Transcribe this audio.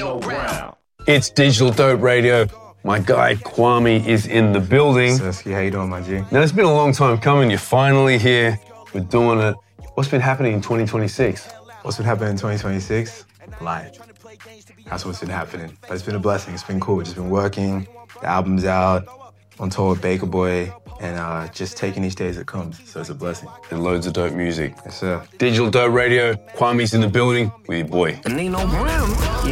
It's Digital Dope Radio. My guy Kwame is in the building. Sesky, how you doing, my G? Now, it's been a long time coming. You're finally here. We're doing it. What's been happening in 2026? What's been happening in 2026? Life. That's what's been happening. But it's been a blessing. It's been cool. We've just been working. The album's out. On tour with Baker Boy. And just taking each day as it comes. So it's a blessing. And loads of dope music. Yes, sir. Digital Dope Radio. Kwame's in the building with your boy.